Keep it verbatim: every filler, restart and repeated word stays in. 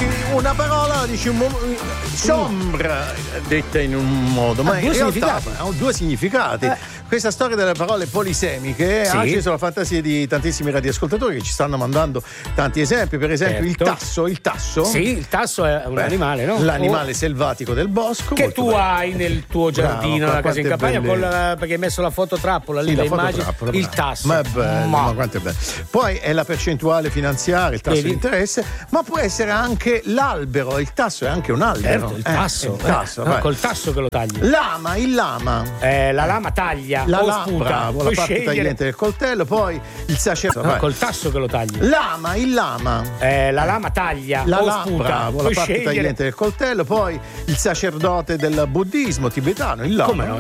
dici una parola, dici un mo- sombra detta in un modo, ma Ah, in due realtà significati. ha due significati. Eh. Questa storia delle parole polisemiche Sì. ha acceso la fantasia di tantissimi radioascoltatori che ci stanno mandando tanti esempi. Per esempio, Certo. il tasso, il tasso. Sì, il tasso è un Beh, animale, no? L'animale O- selvatico del bosco. che molto tu bello. hai nel tuo giardino, Bravo, la casa in quante campagna, belle- con la- perché hai messo la fototrappola lì, Sì, la la immagine, fototrappola, il bravo. tasso. Ma è bello, Ma- ma quanto è bello. Poi è la percentuale finanziaria, il tasso Vedi? di interesse, ma può essere anche l'albero, il tasso è anche un albero. Certo, il Eh, tasso, il tasso, eh, no, vai. col tasso che lo tagli. Lama, il lama. Eh, la lama taglia La o lama, sputa, bravo, la puoi parte scegliere. tagliente del coltello, poi il sacerdote. No, vai. col tasso che lo tagli. Lama, il lama. Eh, la lama taglia La o lama, sputa, bravo, la puoi parte scegliere. tagliente del coltello, poi il sacerdote del buddismo tibetano, il lama. Come no?